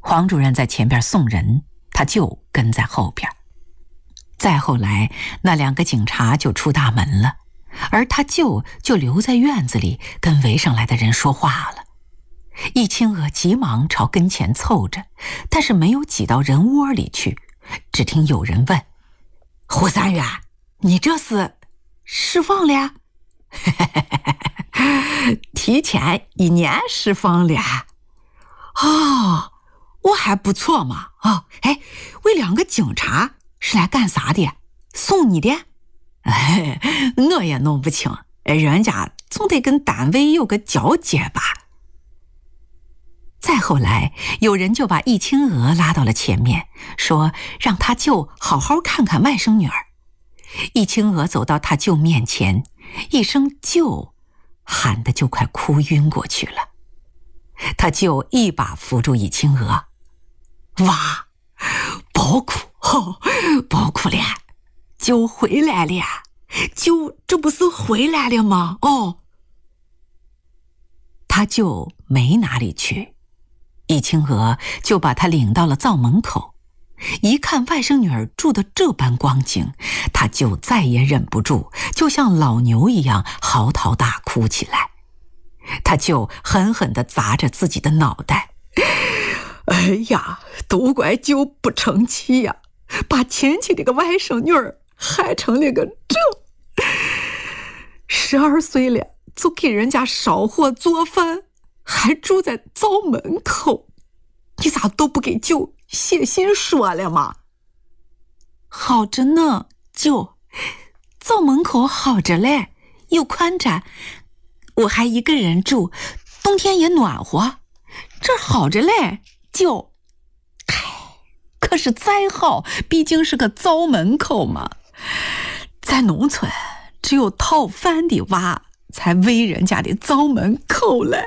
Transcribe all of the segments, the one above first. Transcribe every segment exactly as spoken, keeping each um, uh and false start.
黄主任在前边送人，他舅跟在后边。再后来，那两个警察就出大门了，而他舅就留在院子里跟围上来的人说话了。易清娥急忙朝跟前凑着，但是没有挤到人窝里去，只听有人问：“胡三元，你这是释放了？”“提前一年释放了。”“哦，我还不错嘛。哦，哎，为两个警察是来干啥的？送你的？”“哎，我也弄不清，人家总得跟单位有个交接吧。”再后来，有人就把易清娥拉到了前面，说让他舅好好看看外甥女儿。易清娥走到他舅面前，一声舅喊得就快哭晕过去了。他舅一把扶住易清娥：“娃，别哭，哦，别哭了，舅回来了，舅这不是回来了吗？哦。”他舅没哪里去，易清娥就把他领到了灶门口。一看外甥女儿住的这般光景，他就再也忍不住，就像老牛一样嚎啕大哭起来。他就狠狠地砸着自己的脑袋：“哎呀，都怪舅不成器呀，把亲戚这个外甥女儿害成了个这，十二岁了就给人家烧火做饭，还住在灶门口，你咋都不给舅写信说了嘛？”“好着呢，舅，灶门口好着嘞，又宽敞，我还一个人住，冬天也暖和，这好着嘞，舅。唉，可是再好，毕竟是个灶门口嘛，在农村只有讨饭的娃才为人家的灶门口嘞。”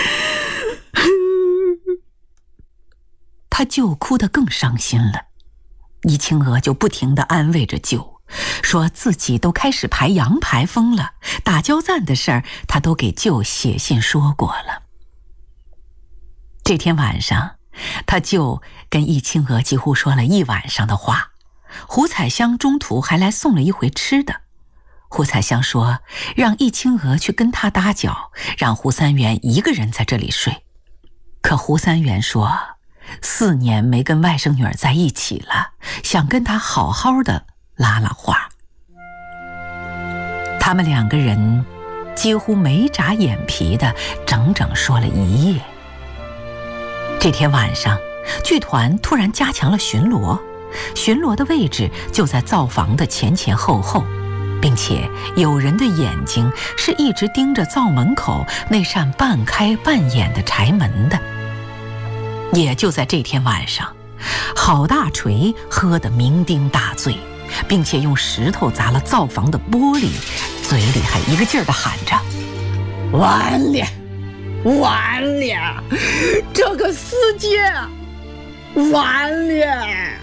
他舅哭得更伤心了，易清娥就不停地安慰着舅，说自己都开始排洋牌风了，打交赞的事儿他都给舅写信说过了。这天晚上，他舅跟易清娥几乎说了一晚上的话。胡彩香中途还来送了一回吃的。胡彩香说让易清娥去跟他搭脚，让胡三元一个人在这里睡。可胡三元说四年没跟外甥女儿在一起了，想跟她好好的拉拉话。他们两个人几乎没眨眼皮的整整说了一夜。这天晚上，剧团突然加强了巡逻，巡逻的位置就在灶房的前前后后，并且有人的眼睛是一直盯着灶门口那扇半开半掩的柴门的。也就在这天晚上，郝大锤喝得酩酊大醉，并且用石头砸了灶房的玻璃，嘴里还一个劲儿地喊着：“完了，完了，这个世界完了！”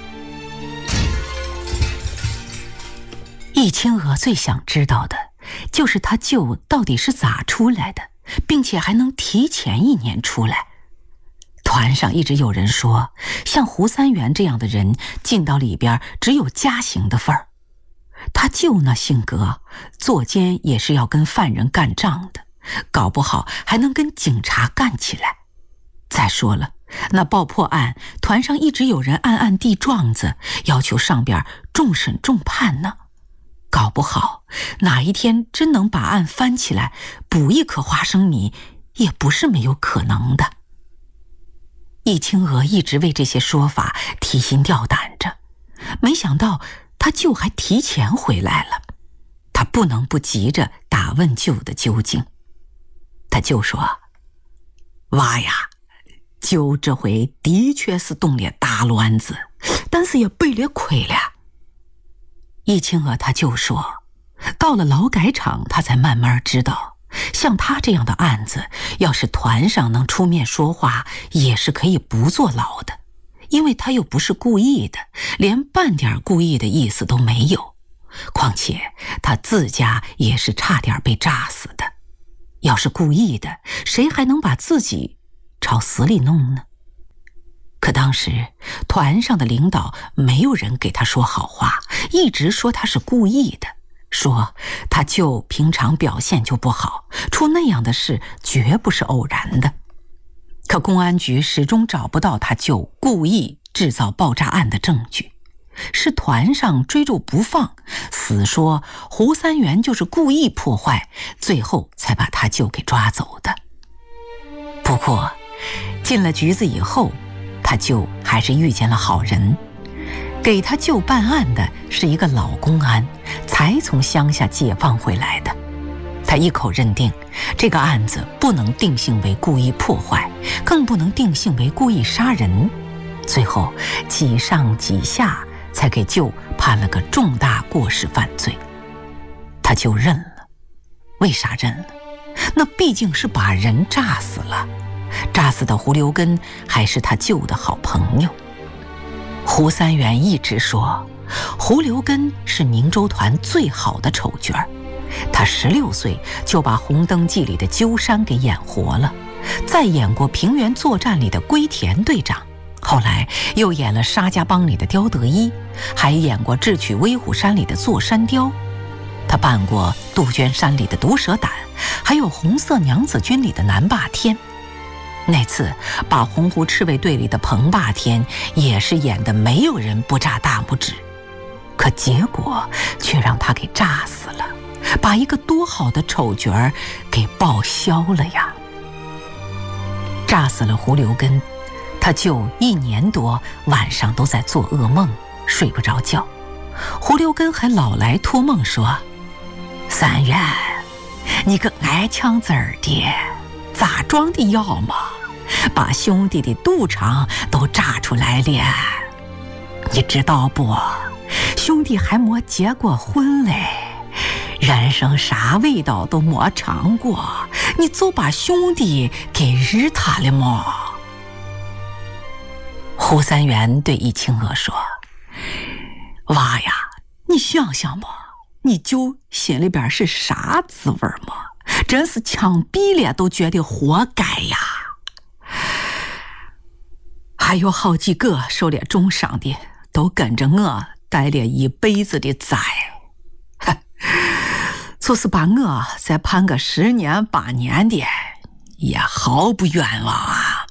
易清娥最想知道的就是他舅到底是咋出来的，并且还能提前一年出来。团上一直有人说，像胡三元这样的人进到里边只有加刑的份儿。他舅那性格，坐监也是要跟犯人干仗的，搞不好还能跟警察干起来。再说了，那爆破案团上一直有人暗暗递状子，要求上边重审重判呢。搞不好哪一天真能把案翻起来，补一颗花生米，也不是没有可能的。易清娥一直为这些说法提心吊胆着，没想到他舅还提前回来了，他不能不急着打问舅的究竟。他舅说：“娃呀，舅这回的确是动了大乱子，但是也背了亏了。”易清娥他舅说，到了劳改场他才慢慢知道，像他这样的案子，要是团上能出面说话，也是可以不坐牢的，因为他又不是故意的，连半点故意的意思都没有。况且他自家也是差点被炸死的，要是故意的，谁还能把自己朝死里弄呢？ 可当时团上的领导没有人给他说好话，一直说他是故意的，说他舅平常表现就不好，出那样的事绝不是偶然的。可公安局始终找不到他舅故意制造爆炸案的证据，是团上追逐不放，死说胡三元就是故意破坏，最后才把他舅给抓走的。不过进了局子以后，他舅还是遇见了好人，给他舅办案的是一个老公安，才从乡下解放回来的。他一口认定这个案子不能定性为故意破坏，更不能定性为故意杀人，最后几上几下才给舅判了个重大过失犯罪。他就认了。为啥认了？那毕竟是把人炸死了，炸死的胡留根还是他舅的好朋友。胡三元一直说胡留根是明州团最好的丑角，他十六岁就把《红灯记》里的鸠山给演活了，再演过平原作战里的龟田队长，后来又演了沙家浜里的刁德一，还演过智取威虎山里的座山雕。他扮过杜鹃山里的毒蛇胆，还有红色娘子军里的南霸天。那次把洪湖赤卫队里的彭霸天也是演得没有人不炸大拇指，可结果却让他给炸死了，把一个多好的丑角儿给报销了呀。炸死了胡留根，他就一年多晚上都在做噩梦，睡不着觉。胡留根还老来托梦说：三元，你个挨枪子儿的，咋装的药嘛，把兄弟的肚肠都炸出来了。你知道不，兄弟还没结过婚嘞，人生啥味道都没尝过，你就把兄弟给日他了吗？胡三元对易清娥说：娃呀，你想想吧，你舅心里边是啥滋味吗？真是枪毙了都觉得活该呀。还有好几个受了重伤的都跟着我带了一辈子的灾，就是把我再判个十年八年的也毫不冤枉啊。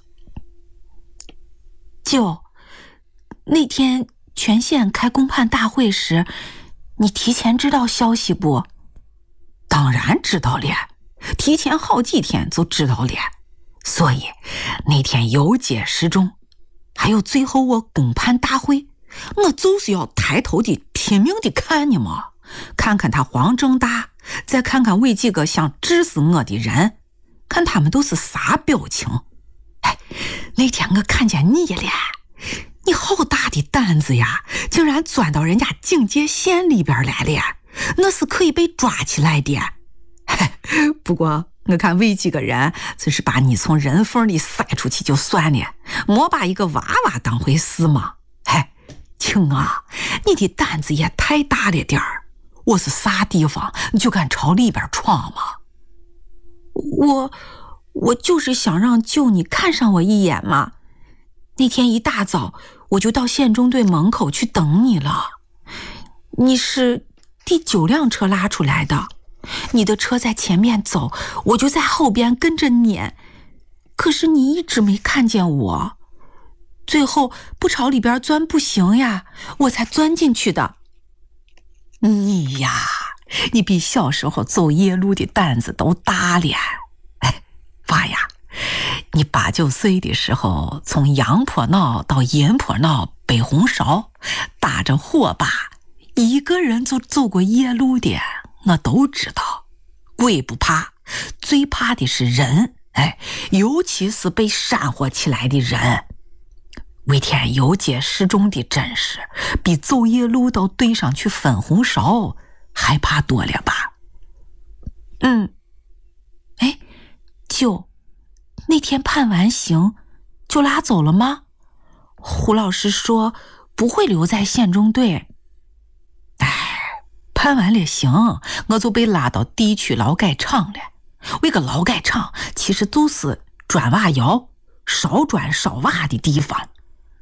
舅，那天全县开公判大会时，你提前知道消息不？当然知道了，提前好几天就知道了。所以那天游街示众，还有最后我公判大会，我就是要抬头的拼命的看你嘛，看看他黄正大，再看看为几个想治死我的人，看他们都是啥表情。哎，那天我看见你了，你好大的胆子呀，竟然钻到人家警戒线里边来了，那是可以被抓起来的。不过我看为几个人就是把你从人缝里塞出去就算了，莫把一个娃娃当回事嘛。嘿，青啊，你的胆子也太大了点儿，我是啥地方你就敢朝里边闯吗？我我就是想让舅你看上我一眼嘛。那天一大早我就到县中队门口去等你了，你是第九辆车拉出来的，你的车在前面走，我就在后边跟着撵，可是你一直没看见我，最后不朝里边钻不行呀，我才钻进去的。你呀，你比小时候走夜路的胆子都大了。哎，娃呀，你八九岁的时候从杨坡坳到银坡坳背红苕，打着火把一个人就走过夜路的，我都知道。鬼不怕，最怕的是人，哎，尤其是被煽火起来的人。为天游街示众的阵势，比走夜路到队上去分红苕还怕多了吧？嗯，哎，舅，那天判完刑就拉走了吗？胡老师说不会留在县中队。哎，判完了刑，我就被拉到地区劳改场了。那个劳改场其实就是砖瓦窑烧砖烧瓦的地方。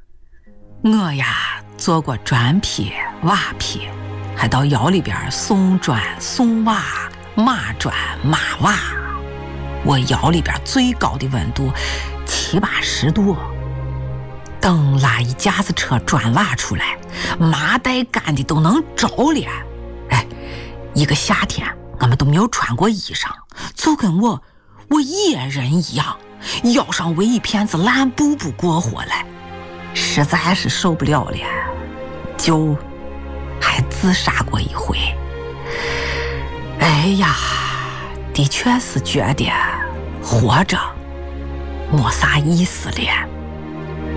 我呀做过砖坯、瓦坯，还到窑里边送砖、送瓦、码砖、码瓦。我窑里边最高的温度七八十度。等拉一架子车砖瓦出来，麻袋干的都能着了。哎，一个夏天我们都没有穿过衣裳，就跟我我野人一样，腰上围一片子烂布布过活来，实在是受不了了，就还自杀过一回。哎呀，的确是觉得活着没啥意思了。